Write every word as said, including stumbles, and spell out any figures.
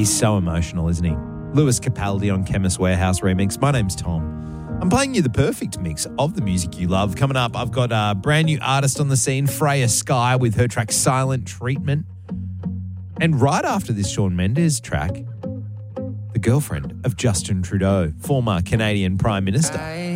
He's so emotional, isn't he? Lewis Capaldi on Chemist Warehouse remix. My name's Tom. I'm playing you the perfect mix of the music you love. Coming up, I've got a brand new artist on the scene, Freya Sky, with her track Silent Treatment. And right after this Shawn Mendes track, the girlfriend of Justin Trudeau, former Canadian Prime Minister.